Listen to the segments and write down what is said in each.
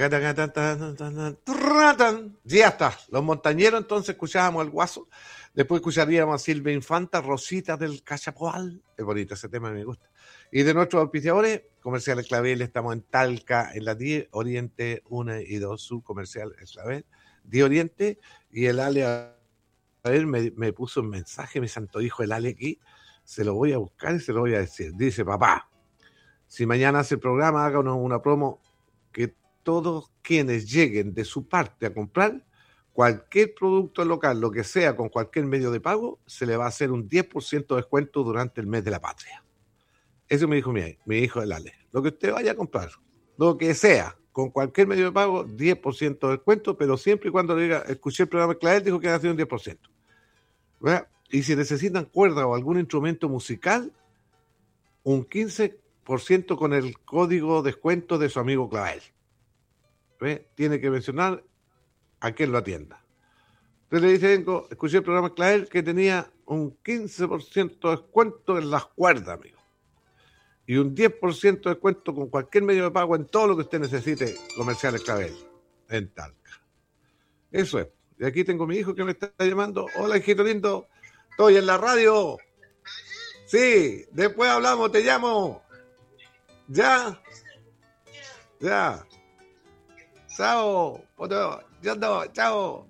Ya está. Los montañeros entonces escuchábamos al Guaso. Después escucharíamos a Silvia Infanta, Rosita del Cachapoal. Es bonito ese tema, me gusta. Y de nuestros auspiciadores, Comerciales Clavel, estamos en Talca, en la 10 Oriente 1 y 2 Sur, Comercial Clavel, 10 Oriente. Y el Ale, a ver, me puso un mensaje, mi santo hijo, el Ale aquí. Se lo voy a buscar y se lo voy a decir. Dice, papá, si mañana hace el programa, haga una promo que todos quienes lleguen de su parte a comprar cualquier producto local, lo que sea, con cualquier medio de pago, se le va a hacer un 10% de descuento durante el mes de la patria. Eso me dijo mi hijo el Ale. Lo que usted vaya a comprar, lo que sea, con cualquier medio de pago, 10% de descuento, pero siempre y cuando le diga, escuché el programa Clavel, dijo que iba a hacer un 10%. ¿Verdad? Y si necesitan cuerda o algún instrumento musical, un 15% con el código descuento de su amigo Clavel. ¿Ve? Tiene que mencionar a quien lo atienda. Entonces le dice, escuché el programa Clavel que tenía un 15% de descuento en las cuerdas, amigo. Y un 10% de descuento con cualquier medio de pago en todo lo que usted necesite, Comerciales Clavel, en Talca. Eso es. Y aquí tengo a mi hijo que me está llamando. Hola, hijito lindo. Estoy en la radio. Sí, después hablamos, te llamo. ¿Ya? Ya. Chao. Yo no, chao.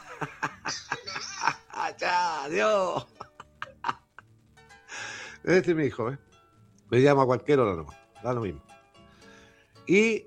Chao, adiós. Este es mi hijo, ¿eh? Me llama a cualquier hora nomás. Da lo mismo. Y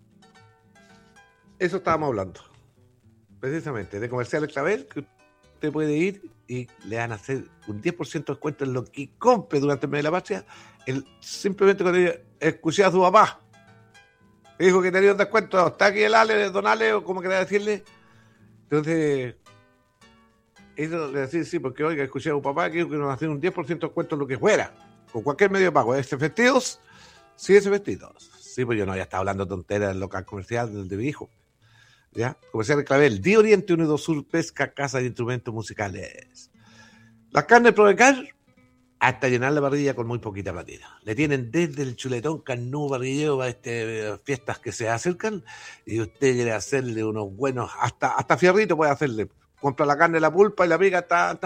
eso estábamos hablando. Precisamente, de Comerciales Clavel, que usted puede ir y le van a hacer un 10% de descuento en lo que compre durante el mes de la patria. Simplemente cuando escuché a su papá, dijo que tenía un descuento. Está aquí el Ale, don Ale, o como quería decirle. Entonces, eso le decía, sí, porque oiga, escuché a su papá que dijo que nos va a hacer un 10% de descuento en lo que fuera, con cualquier medio de pago. ¿Es vestidos? Sí, es vestidos. Sí, pues yo no había estado hablando tonteras del local comercial de mi hijo. ¿Ya? Comercial Clavel, Día Oriente 1 y 2 Sur, pesca, casa de instrumentos musicales. Las carnes Prodecar, hasta llenar la parrilla con muy poquita platita. Le tienen desde el chuletón, carnú, parrilleo, fiestas que se acercan, y usted quiere hacerle unos buenos, hasta fierrito puede hacerle. Compra la carne, la pulpa y la pica,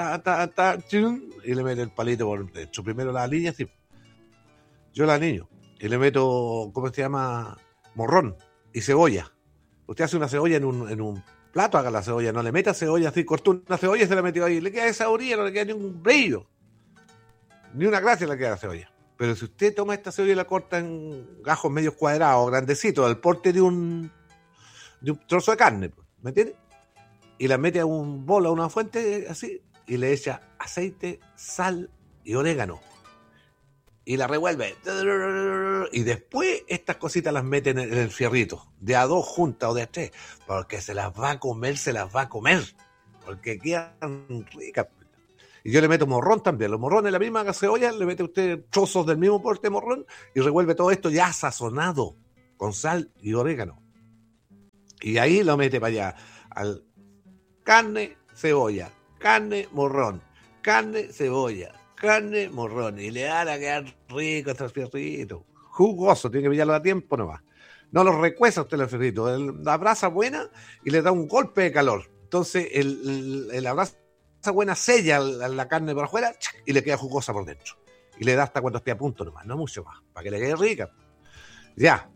y le mete el palito por dentro. Primero la aliña, sí. Yo la aliño, y le meto, ¿cómo se llama? Morrón y cebolla. Usted hace una cebolla en un plato, haga la cebolla, no le meta cebolla así, cortó una cebolla y se la metió ahí. Le queda esa orilla, no le queda ni un brillo. Ni una gracia le queda la cebolla. Pero si usted toma esta cebolla y la corta en gajos medios cuadrados, grandecitos, al porte de un trozo de carne, ¿me entiende? Y la mete a un bol, a una fuente, así, y le echa aceite, sal y orégano. Y la revuelve. Y después estas cositas las mete en el fierrito, de a dos juntas o de a tres, porque se las va a comer, porque quedan ricas. Y yo le meto morrón también, los morrones, la misma cebolla, le mete usted trozos del mismo porte de morrón y revuelve todo esto ya sazonado con sal y orégano. Y ahí lo mete para allá, al carne, cebolla, carne, morrón, carne, cebolla, carne, morrón, y le van a quedar ricos estos fierritos, jugoso, tiene que pillarlo a tiempo nomás. No los recuesa usted los fierritos, la brasa buena y le da un golpe de calor. Entonces la brasa buena sella la carne por afuera y le queda jugosa por dentro. Y le da hasta cuando esté a punto nomás, no mucho más, para que le quede rica. Ya.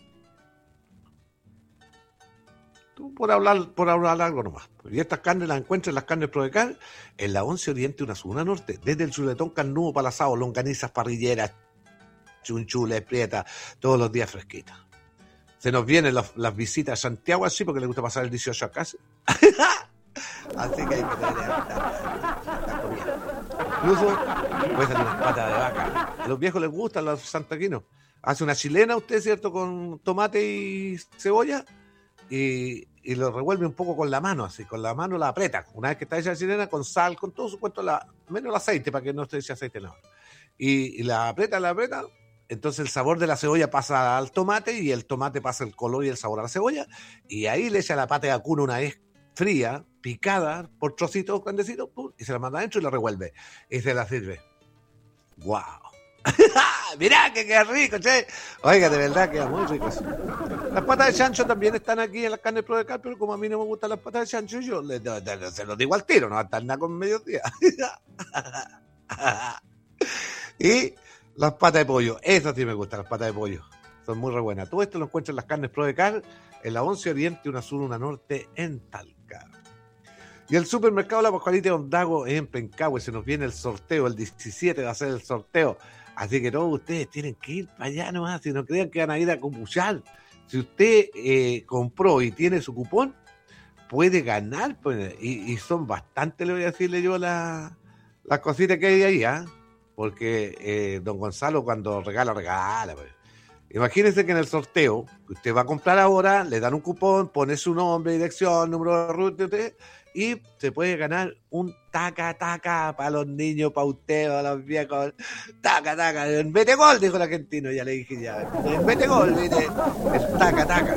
Tú por hablar algo nomás. Y estas carnes las encuentras en las carnes Prodecar, en la 11 Oriente, una zona norte, desde el chuletón carnudo para el asado, longanizas parrilleras, chunchules, prietas, todos los días fresquitas. Se nos vienen las visitas a Santiago así, porque le gusta pasar el 18 a casa. Así que hay que tener esta comida. Incluso puede salir unas patas de vaca. A los viejos les gustan los santaquinos. Hace una chilena usted, ¿cierto? Con tomate y cebolla. Y lo revuelve un poco con la mano, así, con la mano la aprieta. Una vez que está hecha la chilena, con sal, con todo su cuento, menos el aceite, para que no esté hecha aceite nada. Y la aprieta, entonces el sabor de la cebolla pasa al tomate, y el tomate pasa el color y el sabor a la cebolla, y ahí le echa la pata de vacuno una vez fría, picada, por trocitos grandecitos, y se la manda adentro y la revuelve, y se la sirve. ¡Wow! Mirá que queda rico, che. Oiga, de verdad queda muy rico eso. Las patas de chancho también están aquí en las carnes Prodecar, pero como a mí no me gustan las patas de chancho, yo se los digo al tiro, no va a estar nada con mediodía. Y las patas de pollo, esas sí me gustan, las patas de pollo. Son muy re buenas. Todo esto lo encuentras en las carnes Prodecar, en la 11 Oriente, una Sur, una Norte, en Talca. Y el supermercado La Pascualita de Ondago en Pencahue, se nos viene el sorteo, el 17 va a ser el sorteo. Así que todos ustedes tienen que ir para allá nomás, si no crean que van a ir a copuchar. Si usted compró y tiene su cupón, puede ganar, pues, y son bastante, le voy a decirle yo, las cositas que hay ahí, ¿ah? Porque don Gonzalo cuando regala, pues. Imagínense que en el sorteo, que usted va a comprar ahora, le dan un cupón, pone su nombre, dirección, número de ruta, y se puede ganar un taca-taca para los niños, para usted, para los viejos. Taca-taca, mete gol, dijo el argentino, ya le dije ya. Mete gol, ¿viste? El taca-taca.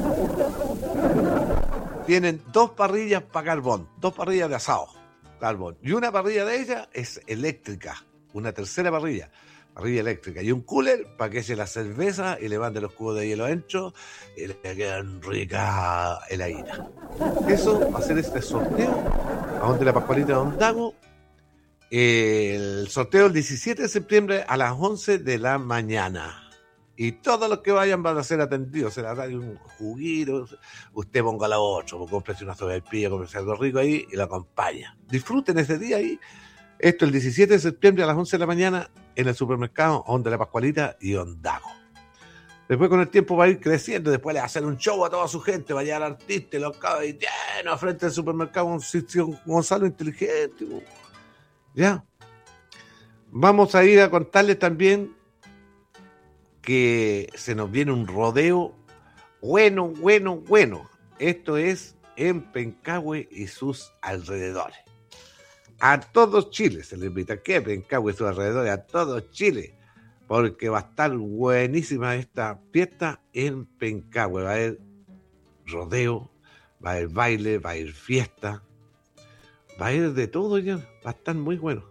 Tienen 2 parrillas para carbón, 2 parrillas de asado, carbón. Y una parrilla de ellas es eléctrica, una tercera parrilla eléctrica. Y un cooler para que eche la cerveza y le mande los cubos de hielo adentro y le quedan ricas heladitas. Eso va a ser este sorteo a donde La Pascualita de Ondago. El sorteo el 17 de septiembre a las 11 de la mañana. Y todos los que vayan van a ser atendidos. Se les da un juguito. Usted ponga la 8, cómprese una sopaipilla, cómprese algo rico ahí y lo acompaña. Disfruten ese día ahí. Esto el 17 de septiembre a las 11 de la mañana en el supermercado donde La Pascualita y Ondago. Después con el tiempo va a ir creciendo, después le va a hacer un show a toda su gente, va a llegar artistas, los cabos y lleno frente al supermercado un sitio Gonzalo inteligente. Ya. Vamos a ir a contarles también que se nos viene un rodeo bueno. Esto es en Pencahue y sus alrededores. A todo Chile se le invita, que Pencahue y sus alrededores, a todo Chile, porque va a estar buenísima esta fiesta en Pencahue. Va a haber rodeo, va a haber baile, va a haber fiesta, va a haber de todo ya, va a estar muy bueno.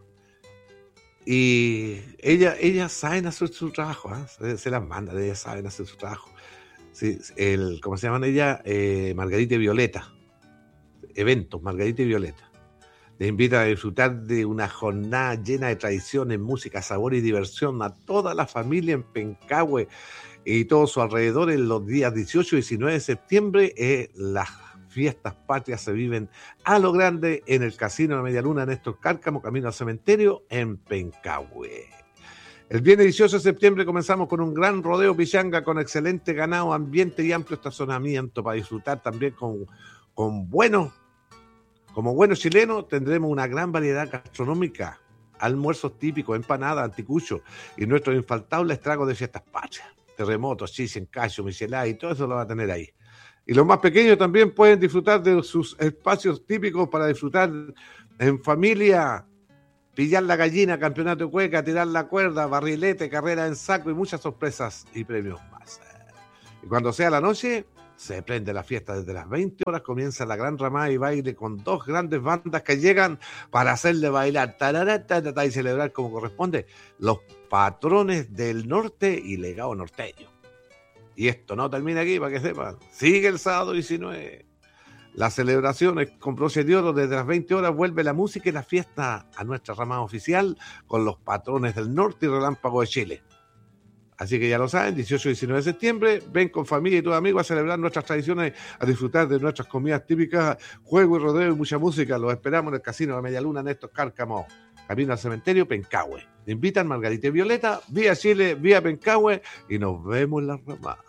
Y ellas saben hacer su trabajo, ¿eh? Se las mandan, ellas saben hacer su trabajo. Sí, ¿cómo se llaman ellas? Margarita y Violeta. Eventos, Margarita y Violeta. Les invita a disfrutar de una jornada llena de tradiciones, música, sabor y diversión a toda la familia en Pencahue y todos sus alrededores los días 18 y 19 de septiembre. Las fiestas patrias se viven a lo grande en el Casino de la Media Luna Néstor Cárcamo, camino al cementerio en Pencahue. El viernes 18 de septiembre comenzamos con un gran rodeo pichanga con excelente ganado, ambiente y amplio estacionamiento para disfrutar también con buenos. Como buenos chilenos tendremos una gran variedad gastronómica, almuerzos típicos, empanadas, anticuchos y nuestros infaltables tragos de fiestas patrias, terremotos, chisen, cacho, michelada y todo eso lo va a tener ahí. Y los más pequeños también pueden disfrutar de sus espacios típicos para disfrutar en familia, pillar la gallina, campeonato de cueca, tirar la cuerda, barrilete, carrera en saco y muchas sorpresas y premios más. Y cuando sea la noche, se prende la fiesta desde las 20 horas, comienza la gran ramada y baile con 2 grandes bandas que llegan para hacerle bailar y celebrar como corresponde los patrones del norte y legado norteño. Y esto no termina aquí, para que sepan. Sigue el sábado 19. Las celebraciones con broche de oro desde las 20 horas, vuelve la música y la fiesta a nuestra ramada oficial con los patrones del norte y Relámpago de Chile. Así que ya lo saben, 18 y 19 de septiembre, ven con familia y tus amigos a celebrar nuestras tradiciones, a disfrutar de nuestras comidas típicas, juego y rodeo y mucha música. Los esperamos en el Casino de la Media Luna Néstor Cárcamo, camino al cementerio Pencahue. Te invitan Margarita y Violeta, vía Chile, vía Pencahue, y nos vemos en la ramada.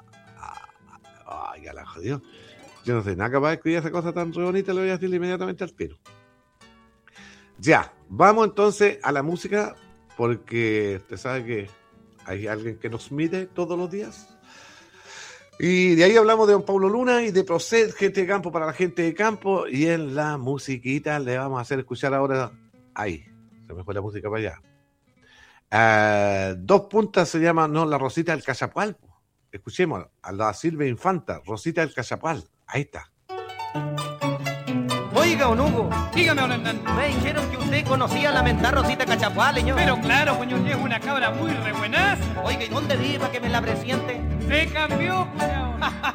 Ay, ya la jodió. Yo no sé nada capaz de escribir esa cosa tan re bonita, le voy a decir inmediatamente al tiro. Ya, vamos entonces a la música, porque usted sabe que hay alguien que nos mide todos los días. Y de ahí hablamos de don Paulo Luna y de Proced, gente de campo para la gente de campo. Y en la musiquita le vamos a hacer escuchar ahora. Ahí, se me fue la música para allá. 2 puntas se llama, no, la Rosita del Cachapual. Escuchemos a la Silvia Infanta, Rosita del Cachapual. Ahí está. Oiga, don Hugo, Dígame, don Hernando. me dijeron que usted conocía a la mentada Rosita Cachapuá, leño. Pero claro, cuñado, es una cabra muy re buenaza. Oiga, ¿y dónde vive para que me la presiente? Se cambió, cuñado.